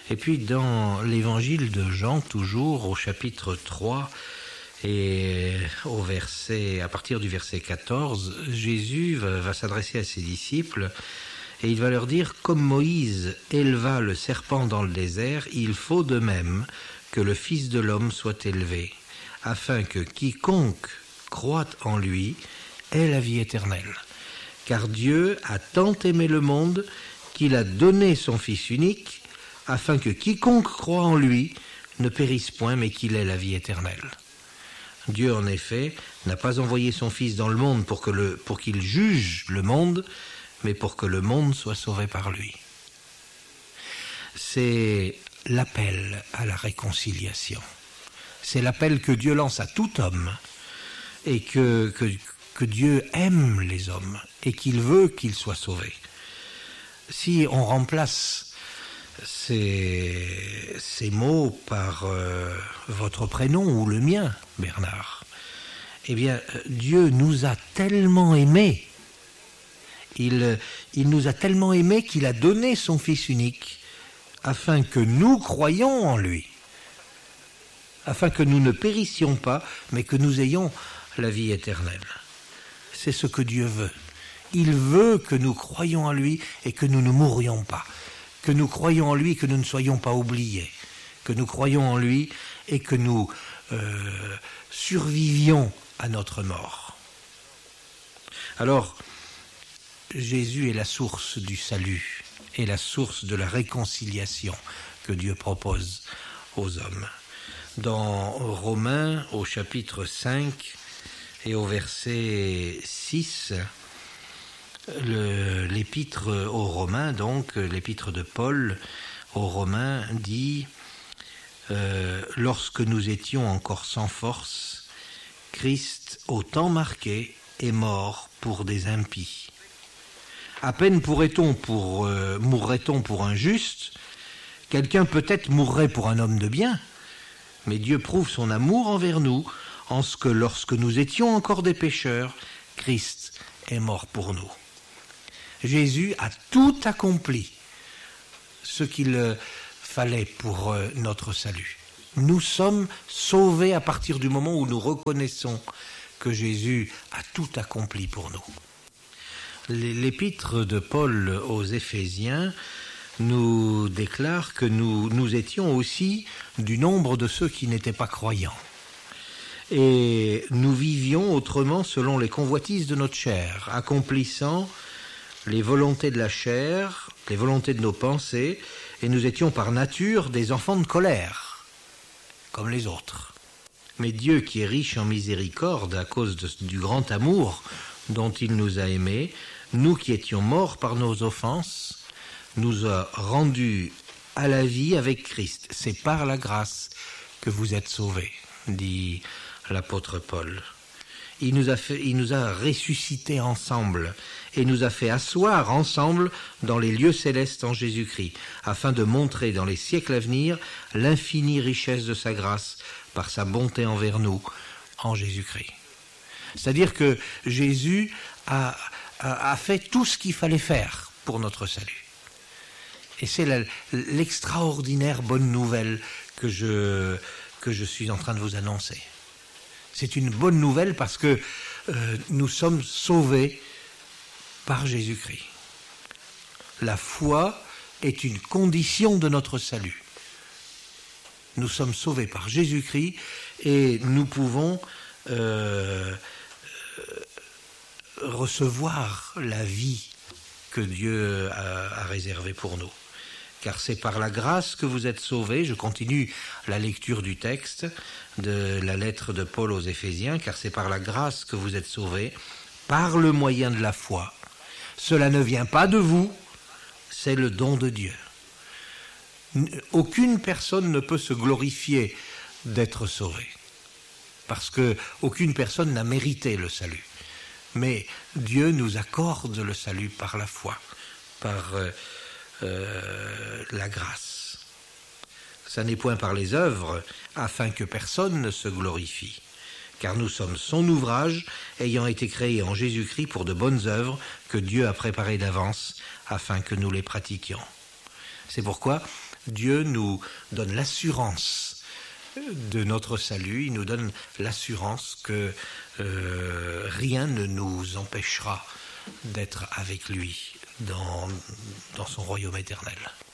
Et puis dans l'évangile de Jean, toujours au chapitre 3, et à partir du verset 14, Jésus va s'adresser à ses disciples et il va leur dire « Comme Moïse éleva le serpent dans le désert, il faut de même que le Fils de l'homme soit élevé, afin que quiconque croit en lui ait la vie éternelle. Car Dieu a tant aimé le monde qu'il a donné son Fils unique, afin que quiconque croit en lui ne périsse point, mais qu'il ait la vie éternelle. Dieu, en effet, n'a pas envoyé son Fils dans le monde pour qu'il juge le monde, mais pour que le monde soit sauvé par lui. » C'est l'appel à la réconciliation. C'est l'appel que Dieu lance à tout homme, et que Dieu aime les hommes, et qu'il veut qu'ils soient sauvés. Si on remplace ces mots par votre prénom ou le mien, Bernard, eh bien, Dieu nous a tellement aimés, il nous a tellement aimés qu'il a donné son Fils unique afin que nous croyions en lui, afin que nous ne périssions pas, mais que nous ayons la vie éternelle. C'est ce que Dieu veut. Il veut que nous croyions en lui et que nous ne mourions pas, que nous croyions en lui et que nous ne soyons pas oubliés, que nous croyions en lui et que nous survivions à notre mort. Alors, Jésus est la source du salut et la source de la réconciliation que Dieu propose aux hommes. Dans Romains, au chapitre 5 et au verset 6, l'épître aux Romains, donc l'épître de Paul aux Romains, dit « Lorsque nous étions encore sans force, Christ, au temps marqué, est mort pour des impies. À peine mourrait-on pour un juste, quelqu'un peut-être mourrait pour un homme de bien, mais Dieu prouve son amour envers nous en ce que lorsque nous étions encore des pécheurs, Christ est mort pour nous. » Jésus a tout accompli ce qu'il fallait pour notre salut. Nous sommes sauvés à partir du moment où nous reconnaissons que Jésus a tout accompli pour nous. L'épître de Paul aux Éphésiens nous déclare que nous étions aussi du nombre de ceux qui n'étaient pas croyants. Et nous vivions autrement selon les convoitises de notre chair, accomplissant les volontés de la chair, les volontés de nos pensées, et nous étions par nature des enfants de colère, comme les autres. Mais Dieu, qui est riche en miséricorde à cause du grand amour dont il nous a aimés, nous qui étions morts par nos offenses, nous a rendus à la vie avec Christ. C'est par la grâce que vous êtes sauvés, dit l'apôtre Paul. Il nous a ressuscités ensemble et nous a fait asseoir ensemble dans les lieux célestes en Jésus-Christ, afin de montrer dans les siècles à venir l'infinie richesse de sa grâce par sa bonté envers nous en Jésus-Christ. C'est-à-dire que Jésus a fait tout ce qu'il fallait faire pour notre salut. Et c'est l'extraordinaire bonne nouvelle que je suis en train de vous annoncer. C'est une bonne nouvelle parce que nous sommes sauvés par Jésus-Christ. La foi est une condition de notre salut. Nous sommes sauvés par Jésus-Christ et nous pouvons recevoir la vie que Dieu a réservée pour nous. Car c'est par la grâce que vous êtes sauvés. Je continue la lecture du texte de la lettre de Paul aux Éphésiens, car c'est par la grâce que vous êtes sauvés, par le moyen de la foi. Cela ne vient pas de vous, c'est le don de Dieu. Aucune personne ne peut se glorifier d'être sauvée, parce que aucune personne n'a mérité le salut. Mais Dieu nous accorde le salut par la foi, par la grâce. Ça n'est point par les œuvres, afin que personne ne se glorifie. Car nous sommes son ouvrage, ayant été créés en Jésus-Christ pour de bonnes œuvres que Dieu a préparées d'avance, afin que nous les pratiquions. C'est pourquoi Dieu nous donne l'assurance de notre salut, il nous donne l'assurance que rien ne nous empêchera d'être avec lui dans son royaume éternel.